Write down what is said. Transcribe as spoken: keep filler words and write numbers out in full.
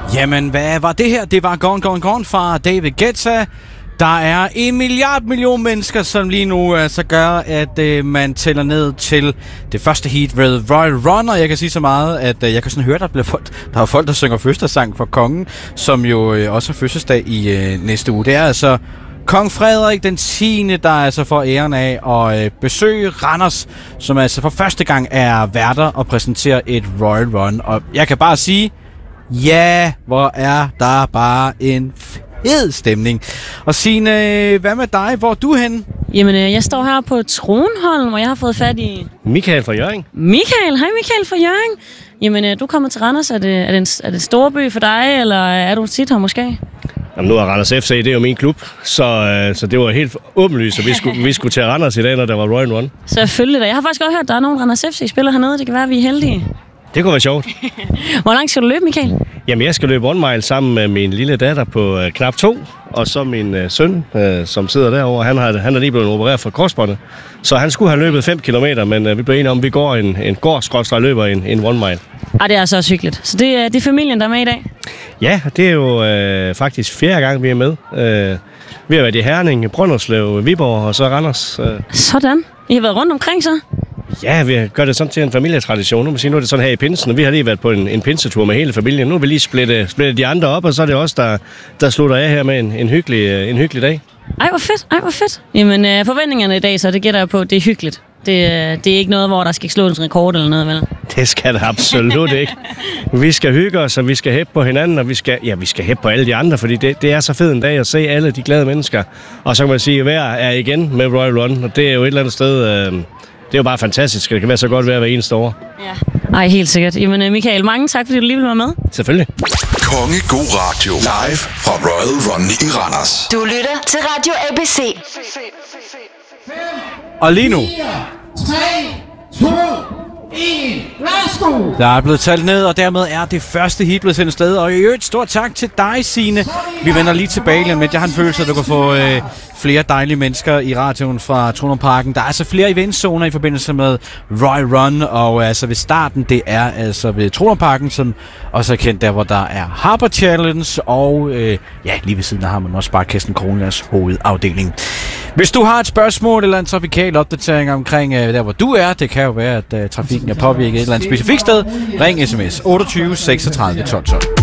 Jamen, hvad var det her? Det var Gone, Gone, Gone fra David Guetta. Der er en milliard million mennesker, som lige nu altså gør, at øh, man tæller ned til det første heat ved Royal Run. Og jeg kan sige så meget, at øh, jeg kan sådan høre, at der, bliver folk, der er folk, der synger fødselsdagssang for kongen, som jo øh, også har fødselsdag i øh, næste uge. Det er altså Kong Frederik den tiende, der altså får æren af at øh, besøge Randers, som altså for første gang er værter og præsenterer et Royal Run. Og jeg kan bare sige, ja, hvor er der bare en fed stemning. Og Signe, hvad med dig? Hvor er du henne? Jamen, jeg står her på Tronholm, og jeg har fået fat i... Michael fra Hjørring. Michael, hej Michael fra Hjørring. Jamen, du kommer til Randers. Er det, er det, en, er det storby for dig, eller er du tit her måske? Jamen, nu er Randers F C, det er jo min klub, så, øh, så det var helt åbenlyst, at vi skulle, vi skulle til Randers i dag, når der var Royal Run. Selvfølgelig da. Jeg har faktisk også hørt, at der er nogle Randers F C-spillere hernede. Det kan være, at vi er heldige. Det kunne være sjovt. Hvor langt skal du løbe, Michael? Jamen, jeg skal løbe one mile sammen med min lille datter på øh, knap to, og så min øh, søn, øh, som sidder derovre. Han, har, han er lige blevet opereret for korsbåndet, så han skulle have løbet fem kilometer, men øh, vi blev enige om, at vi går en, en gård løber en, en one mile. Ej, det er altså også hyggeligt. Så det, det er familien, der er med i dag? Ja, det er jo øh, faktisk fjerde gang, vi er med. Øh, vi har været i Herning, Brønderslev, Viborg og så Randers. Øh. Sådan. I har været rundt omkring så? Ja, vi gør det sådan til en familietradition. Nu, sige, nu er det sådan her i pinsen, og vi har lige været på en, en pinsetur med hele familien. Nu vil vi lige splitte, splitte de andre op, og så er det os, der, der slutter af her med en, en, hyggelig, en hyggelig dag. Ej, hvor fedt. Ej, hvor fedt. Jamen, øh, forventningerne i dag, så det gætter jeg på, det er hyggeligt. Det, det er ikke noget, hvor der skal slås en rekord eller noget, vel? Det skal det absolut ikke. Vi skal hygge os, og vi skal hæppe på hinanden, og vi skal, ja, vi skal hæppe på alle de andre, fordi det, det er så fed en dag at se alle de glade mennesker. Og så kan man sige, at hver er igen med Royal Run, og det er jo et eller andet sted... Øh, Det er jo bare fantastisk. Det kan være så godt være hver eneste år. Ja. Ej, helt sikkert. Jamen, Michael, mange tak, fordi du lige ville være med. Selvfølgelig. Konge God Radio. Live fra Royal Run i Randers. Du lytter til Radio A B C. Og lige nu... tre, to, et, værsgo! Der er blevet talt ned, og dermed er det første heat blevet sendt sted. Og i øvrigt, stort tak til dig, Signe. Vi vender lige tilbage lige med. Jeg har en følelse, at du kan få øh, flere dejlige mennesker i radioen fra Tronholmparken. Der er altså flere eventzoner i forbindelse med Royal Run, og altså ved starten, det er altså ved Tronholmparken, som også er kendt der, hvor der er Harper Challenge, og øh, ja, lige ved siden af har man også Sparkassen Kronjyllands hovedafdeling. Hvis du har et spørgsmål eller en trafikal opdatering omkring øh, der, hvor du er, det kan jo være, at øh, trafikken er påvirket et eller andet specifikt sted, ring sms otteogtyve seksogtredive tolv tolv.